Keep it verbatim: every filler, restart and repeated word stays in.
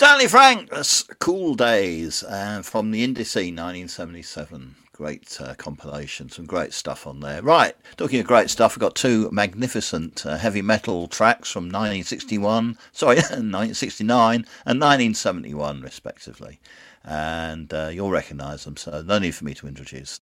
Stanley Frank, that's Cool Days, uh, from the indie scene, nineteen seventy-seven. Great uh, compilation, some great stuff on there. Right, talking of great stuff, we've got two magnificent uh, heavy metal tracks from nineteen sixty-one, sorry, nineteen sixty-nine and nineteen seventy-one, respectively. And uh, you'll recognise them, so no need for me to introduce